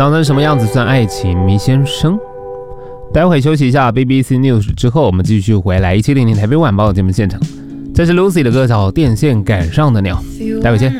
长成什么样子算爱情？迷先生。待会休息一下 BBC News 之后，我们继续回来1700台北晚报节目现场。这是 Lucy 的歌叫《电线杆上的鸟》，待会见。